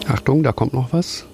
Achtung, da kommt noch was.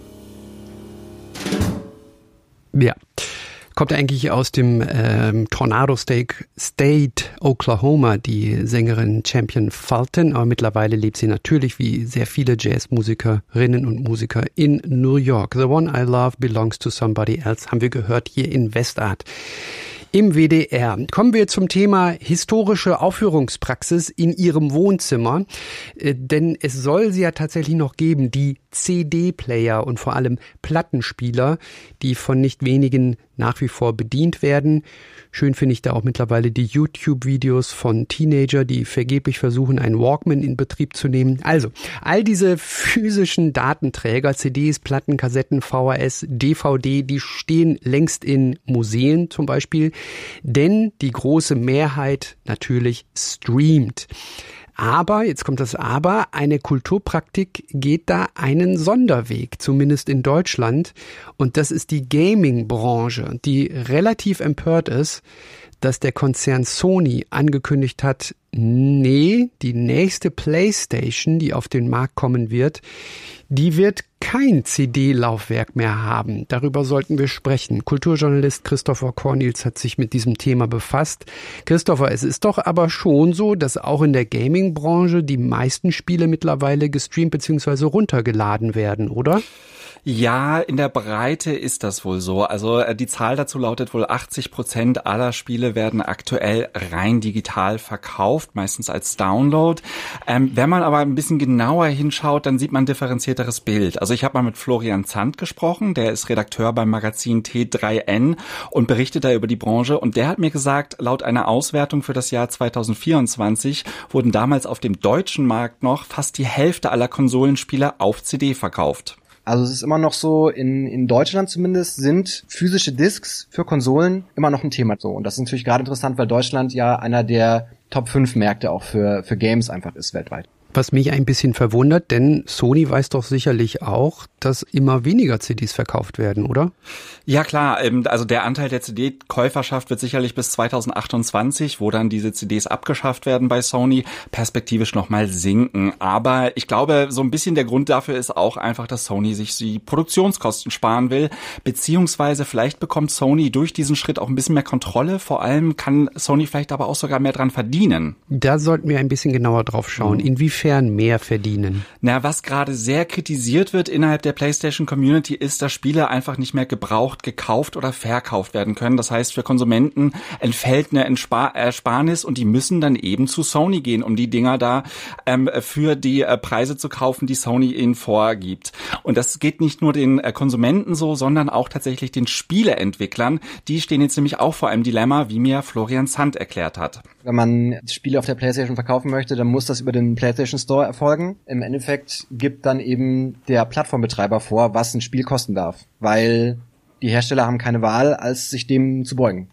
Ja. Kommt eigentlich aus dem Tornado State, Oklahoma, die Sängerin Champion Fulton. Aber mittlerweile lebt sie natürlich wie sehr viele Jazzmusikerinnen und Musiker in New York. The One I Love Belongs to Somebody Else haben wir gehört hier in Westart im WDR. Kommen wir zum Thema historische Aufführungspraxis in Ihrem Wohnzimmer. Denn es soll sie ja tatsächlich noch geben, die CD-Player und vor allem Plattenspieler, die von nicht wenigen nach wie vor bedient werden. Schön finde ich da auch mittlerweile die YouTube-Videos von Teenager, die vergeblich versuchen, einen Walkman in Betrieb zu nehmen. Also, all diese physischen Datenträger, CDs, Platten, Kassetten, VHS, DVD, die stehen längst in Museen zum Beispiel, denn die große Mehrheit natürlich streamt. Aber, jetzt kommt das Aber, eine Kulturpraktik geht da einen Sonderweg, zumindest in Deutschland. Und das ist die Gaming-Branche, die relativ empört ist, dass der Konzern Sony angekündigt hat, nee, die nächste PlayStation, die auf den Markt kommen wird, die wird kein CD-Laufwerk mehr haben. Darüber sollten wir sprechen. Kulturjournalist Christopher Cornils hat sich mit diesem Thema befasst. Christopher, es ist doch aber schon so, dass auch in der Gaming-Branche die meisten Spiele mittlerweile gestreamt bzw. runtergeladen werden, oder? Ja, in der Breite ist das wohl so. Also die Zahl dazu lautet wohl 80% aller Spiele werden aktuell rein digital verkauft, meistens als Download. Wenn man aber ein bisschen genauer hinschaut, dann sieht man ein differenzierteres Bild. Also ich habe mal mit Florian Zandt gesprochen, der ist Redakteur beim Magazin T3N und berichtet da über die Branche. Und der hat mir gesagt, laut einer Auswertung für das Jahr 2024 wurden damals auf dem deutschen Markt noch fast die Hälfte aller Konsolenspiele auf CD verkauft. Also es ist immer noch so, in Deutschland zumindest sind physische Discs für Konsolen immer noch ein Thema so. Und das ist natürlich gerade interessant, weil Deutschland ja einer der Top 5 Märkte auch für Games einfach ist weltweit. Was mich ein bisschen verwundert, denn Sony weiß doch sicherlich auch, dass immer weniger CDs verkauft werden, oder? Ja klar, also der Anteil der CD-Käuferschaft wird sicherlich bis 2028, wo dann diese CDs abgeschafft werden bei Sony, perspektivisch nochmal sinken. Aber ich glaube, so ein bisschen der Grund dafür ist auch einfach, dass Sony sich die Produktionskosten sparen will, beziehungsweise vielleicht bekommt Sony durch diesen Schritt auch ein bisschen mehr Kontrolle. Vor allem kann Sony vielleicht aber auch sogar mehr dran verdienen. Da sollten wir ein bisschen genauer drauf schauen. Inwiefern mehr verdienen? Na, was gerade sehr kritisiert wird innerhalb der PlayStation-Community ist, dass Spiele einfach nicht mehr gebraucht, gekauft oder verkauft werden können. Das heißt, für Konsumenten entfällt eine Ersparnis und die müssen dann eben zu Sony gehen, um die Dinger da für die Preise zu kaufen, die Sony ihnen vorgibt. Und das geht nicht nur den Konsumenten so, sondern auch tatsächlich den Spieleentwicklern. Die stehen jetzt nämlich auch vor einem Dilemma, wie mir Florian Zandt erklärt hat. Wenn man Spiele auf der PlayStation verkaufen möchte, dann muss das über den PlayStation Store erfolgen. Im Endeffekt gibt dann eben der Plattformbetreiber vor, was ein Spiel kosten darf, weil die Hersteller haben keine Wahl, als sich dem zu beugen.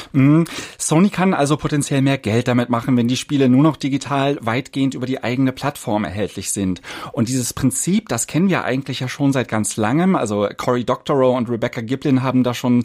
Sony kann also potenziell mehr Geld damit machen, wenn die Spiele nur noch digital weitgehend über die eigene Plattform erhältlich sind. Und dieses Prinzip, das kennen wir eigentlich ja schon seit ganz langem. Also Cory Doctorow und Rebecca Giblin haben da schon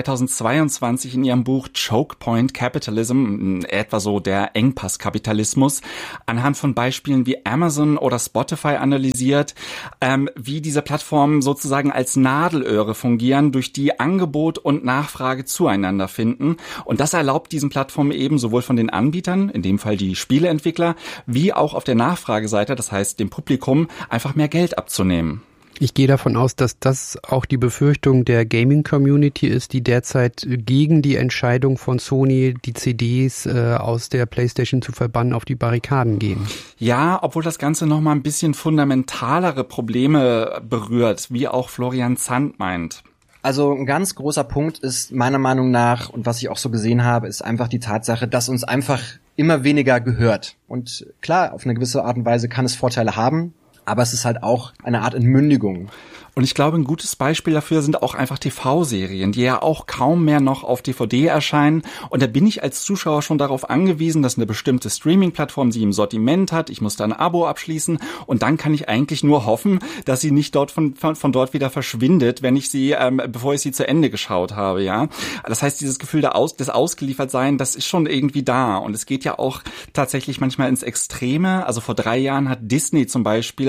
2022 in ihrem Buch Choke Point Capitalism, etwa so der Engpasskapitalismus, anhand von Beispielen wie Amazon oder Spotify analysiert, wie diese Plattformen sozusagen als Nadelöhre fungieren, durch die Angebot und Nachfrage zueinander finden. Und das erlaubt diesen Plattformen eben sowohl von den Anbietern, in dem Fall die Spieleentwickler, wie auch auf der Nachfrageseite, das heißt dem Publikum, einfach mehr Geld abzunehmen. Ich gehe davon aus, dass das auch die Befürchtung der Gaming-Community ist, die derzeit gegen die Entscheidung von Sony, die CDs aus der PlayStation zu verbannen, auf die Barrikaden gehen. Ja, obwohl das Ganze noch mal ein bisschen fundamentalere Probleme berührt, wie auch Florian Zandt meint. Also ein ganz großer Punkt ist meiner Meinung nach, und was ich auch so gesehen habe, ist einfach die Tatsache, dass uns einfach immer weniger gehört. Und klar, auf eine gewisse Art und Weise kann es Vorteile haben, aber es ist halt auch eine Art Entmündigung. Und ich glaube, ein gutes Beispiel dafür sind auch einfach TV-Serien, die ja auch kaum mehr noch auf DVD erscheinen. Und da bin ich als Zuschauer schon darauf angewiesen, dass eine bestimmte Streaming-Plattform sie im Sortiment hat. Ich muss da ein Abo abschließen und dann kann ich eigentlich nur hoffen, dass sie nicht dort von dort wieder verschwindet, wenn ich sie, bevor ich sie zu Ende geschaut habe, ja. Das heißt, dieses Gefühl des Ausgeliefertsein, das ist schon irgendwie da. Und es geht ja auch tatsächlich manchmal ins Extreme. Also vor 3 Jahren hat Disney zum Beispiel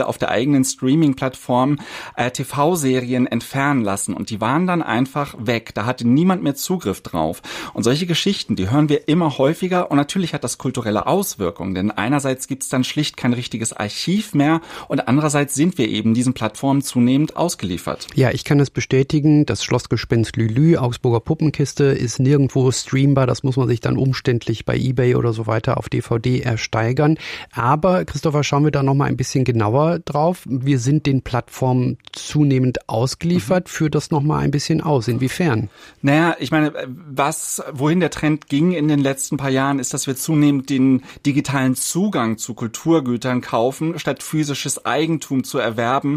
auf der eigenen Streaming-Plattform TV-Serien entfernen lassen und die waren dann einfach weg. Da hatte niemand mehr Zugriff drauf. Und solche Geschichten, die hören wir immer häufiger und natürlich hat das kulturelle Auswirkungen, denn einerseits gibt es dann schlicht kein richtiges Archiv mehr und andererseits sind wir eben diesen Plattformen zunehmend ausgeliefert. Ja, ich kann das bestätigen. Das Schlossgespenst Lülü, Augsburger Puppenkiste, ist nirgendwo streambar. Das muss man sich dann umständlich bei eBay oder so weiter auf DVD ersteigern. Aber, Christopher, schauen wir da noch mal ein bisschen genauer drauf. Wir sind den Plattformen zunehmend ausgeliefert. Führt das noch mal ein bisschen aus? Inwiefern? Naja, ich meine, wohin der Trend ging in den letzten paar Jahren, ist, dass wir zunehmend den digitalen Zugang zu Kulturgütern kaufen, statt physisches Eigentum zu erwerben.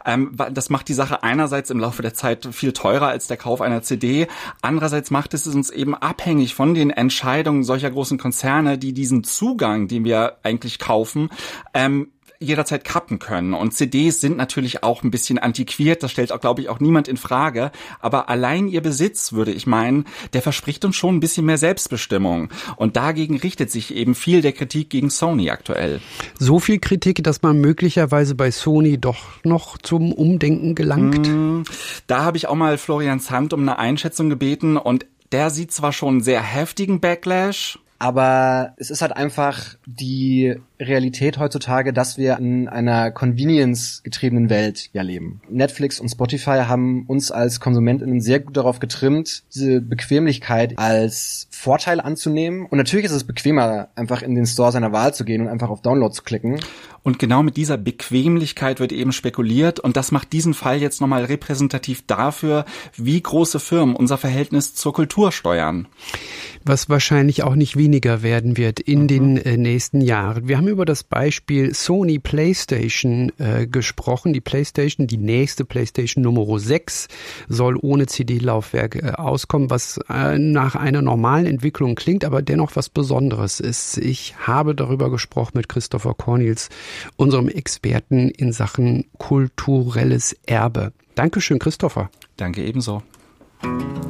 Das macht die Sache einerseits im Laufe der Zeit viel teurer als der Kauf einer CD. Andererseits macht es uns eben abhängig von den Entscheidungen solcher großen Konzerne, die diesen Zugang, den wir eigentlich kaufen, jederzeit kappen können. Und CDs sind natürlich auch ein bisschen antiquiert, das stellt auch, glaube ich, auch niemand in Frage. Aber allein ihr Besitz, würde ich meinen, der verspricht uns schon ein bisschen mehr Selbstbestimmung. Und dagegen richtet sich eben viel der Kritik gegen Sony aktuell. So viel Kritik, dass man möglicherweise bei Sony doch noch zum Umdenken gelangt? Da habe ich auch mal Florian Zandt um eine Einschätzung gebeten und der sieht zwar schon sehr heftigen Backlash, aber es ist halt einfach die Realität heutzutage, dass wir in einer Convenience-getriebenen Welt ja leben. Netflix und Spotify haben uns als KonsumentInnen sehr gut darauf getrimmt, diese Bequemlichkeit als Vorteil anzunehmen. Und natürlich ist es bequemer, einfach in den Store seiner Wahl zu gehen und einfach auf Download zu klicken. Und genau mit dieser Bequemlichkeit wird eben spekuliert und das macht diesen Fall jetzt nochmal repräsentativ dafür, wie große Firmen unser Verhältnis zur Kultur steuern. Was wahrscheinlich auch nicht weniger werden wird in den nächsten Jahren. Wir haben über das Beispiel Sony PlayStation gesprochen. Die PlayStation, die nächste PlayStation Nummer 6, soll ohne CD-Laufwerk auskommen, was nach einer normalen Entwicklung klingt, aber dennoch was Besonderes ist. Ich habe darüber gesprochen mit Christopher Cornils, unserem Experten in Sachen kulturelles Erbe. Dankeschön, Christopher. Danke ebenso.